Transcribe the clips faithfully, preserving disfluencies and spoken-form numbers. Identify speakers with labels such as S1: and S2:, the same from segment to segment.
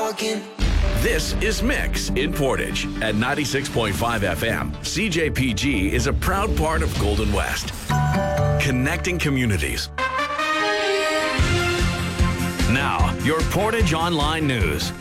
S1: walking.
S2: This is Mix in Portage at ninety-six point five F M. C J P G is a proud part of Golden West, connecting communities. Now, your Portage Online News.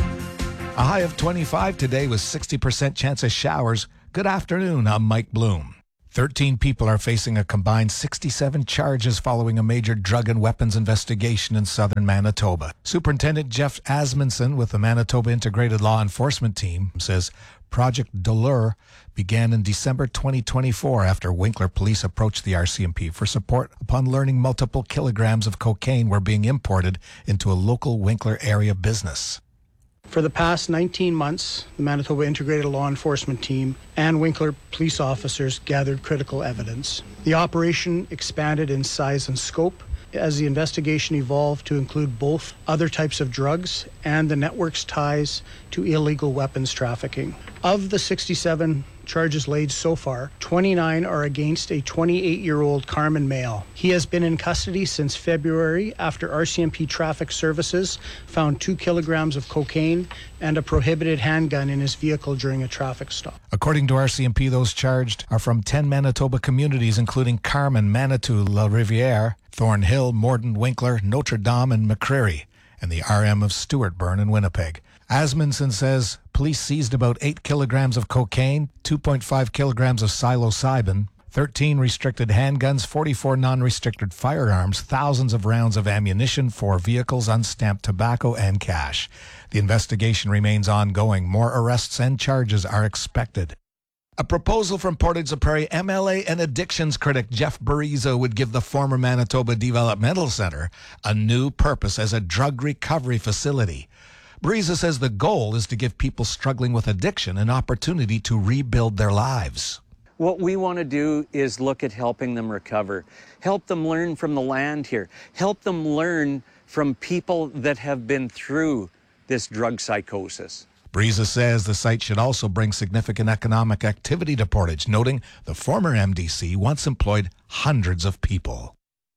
S3: A high of twenty-five today with sixty percent chance of showers. Good afternoon, I'm Mike Bloom. thirteen people are facing a combined sixty-seven charges following a major drug and weapons investigation in southern Manitoba. Superintendent Jeff Asmundson with the Manitoba Integrated Law Enforcement Team says Project Dollar began in December twenty twenty-four after Winkler police approached the R C M P for support upon learning multiple kilograms of cocaine were being imported into a local Winkler area business.
S4: For the past nineteen months, the Manitoba Integrated Law Enforcement Team and Winkler police officers gathered critical evidence. The operation expanded in size and scope as the investigation evolved to include both other types of drugs and the network's ties to illegal weapons trafficking. Of the sixty-seven charges laid so far, twenty-nine are against a twenty-eight-year-old Carmen male. He has been in custody since February after R C M P Traffic Services found two kilograms of cocaine and a prohibited handgun in his vehicle during a traffic stop.
S3: According to R C M P, those charged are from ten Manitoba communities, including Carmen, Manitou, La Rivière, Thornhill, Morden, Winkler, Notre Dame, and McCreary, and the R M of Stewartburn and Winnipeg. Asmundson says police seized about eight kilograms of cocaine, two point five kilograms of psilocybin, thirteen restricted handguns, forty-four non-restricted firearms, thousands of rounds of ammunition, four vehicles, unstamped tobacco, and cash. The investigation remains ongoing. More arrests and charges are expected. A proposal from Portage la Prairie M L A and addictions critic Jeff Barizo would give the former Manitoba Developmental Center a new purpose as a drug recovery facility. Barizo says the goal is to give people struggling with addiction an opportunity to rebuild their lives.
S5: What we want to do is look at helping them recover, help them learn from the land here, help them learn from people that have been through this drug psychosis.
S3: Barizo says the site should also bring significant economic activity to Portage, noting the former M D C once employed hundreds of people.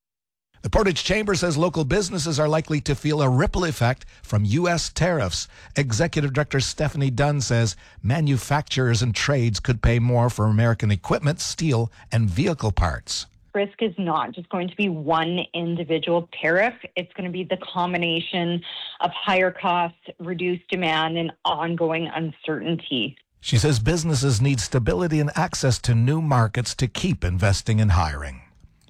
S3: The Portage Chamber says local businesses are likely to feel a ripple effect from U S tariffs. Executive Director Stephanie Dunn says manufacturers and trades could pay more for American equipment, steel, and vehicle parts.
S6: Risk is not just going to be one individual tariff. It's going to be the combination of higher costs, reduced demand, and ongoing uncertainty.
S3: She says businesses need stability and access to new markets to keep investing and hiring.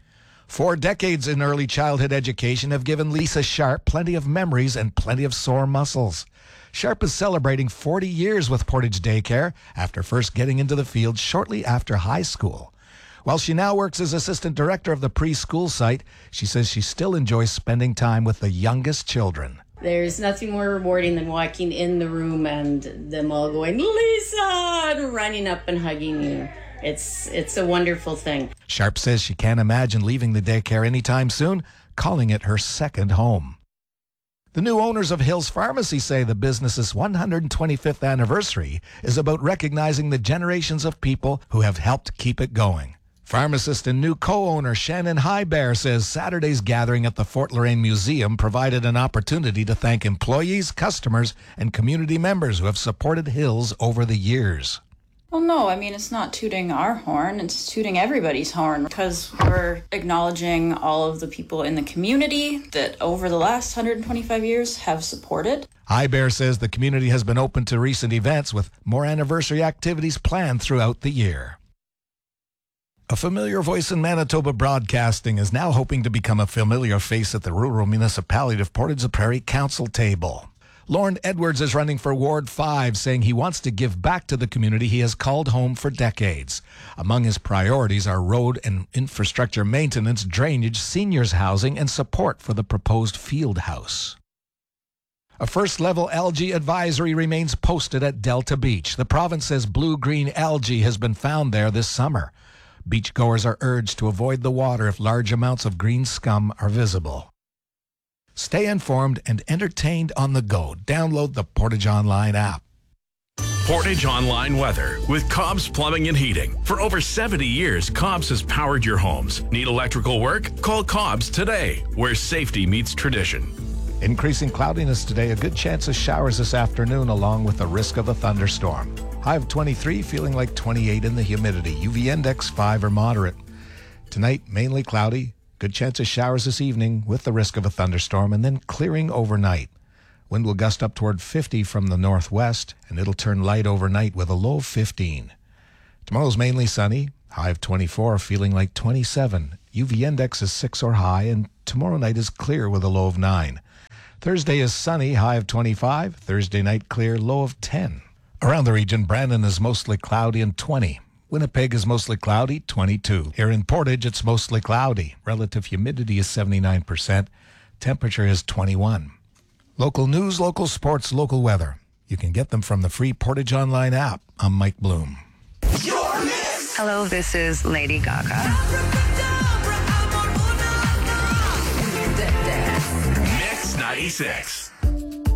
S3: Four decades in early childhood education have given Lisa Sharp plenty of memories and plenty of sore muscles. Sharp is celebrating forty years with Portage Daycare after first getting into the field shortly after high school. While she now works as assistant director of the preschool site, she says she still enjoys spending time with the youngest children.
S7: There's nothing more rewarding than walking in the room and them all going, Lisa, and running up and hugging you. It's it's a wonderful thing.
S3: Sharp says she can't imagine leaving the daycare anytime soon, calling it her second home. The new owners of Hills Pharmacy say the business's one hundred twenty-fifth anniversary is about recognizing the generations of people who have helped keep it going. Pharmacist and new co-owner Shannon Highbear says Saturday's gathering at the Fort Loraine Museum provided an opportunity to thank employees, customers, and community members who have supported Hills over the years.
S8: Well, no, I mean, it's not tooting our horn, it's tooting everybody's horn because we're acknowledging all of the people in the community that over the last one hundred twenty-five years have supported.
S3: Highbear says the community has been open to recent events with more anniversary activities planned throughout the year. A familiar voice in Manitoba broadcasting is now hoping to become a familiar face at the rural municipality of Portage la Prairie Council table. Lorne Edwards is running for Ward five, saying he wants to give back to the community he has called home for decades. Among his priorities are road and infrastructure maintenance, drainage, seniors housing, and support for the proposed field house. A first-level algae advisory remains posted at Delta Beach. The province says blue-green algae has been found there this summer. Beachgoers are urged to avoid the water if large amounts of green scum are visible. Stay informed and entertained on the go. Download the Portage Online app.
S2: Portage Online weather with Cobb's Plumbing and Heating. For over seventy years, Cobb's has powered your homes. Need electrical work? Call Cobb's today, where safety meets tradition.
S3: Increasing cloudiness today, a good chance of showers this afternoon along with the risk of a thunderstorm. High of twenty-three, feeling like twenty-eight in the humidity. U V index five or moderate. Tonight, mainly cloudy. Good chance of showers this evening with the risk of a thunderstorm and then clearing overnight. Wind will gust up toward fifty from the northwest and it'll turn light overnight with a low of fifteen. Tomorrow's mainly sunny. High of twenty-four, feeling like twenty-seven. U V index is six or high and tomorrow night is clear with a low of nine. Thursday is sunny, high of twenty-five. Thursday night clear, low of ten. Around the region, Brandon is mostly cloudy and twenty. Winnipeg is mostly cloudy, twenty-two. Here in Portage, it's mostly cloudy. Relative humidity is seventy-nine percent. Temperature is twenty-one. Local news, local sports, local weather. You can get them from the free Portage Online app. I'm Mike Bloom.
S1: Hello, this is Lady Gaga.
S2: Mix ninety-six.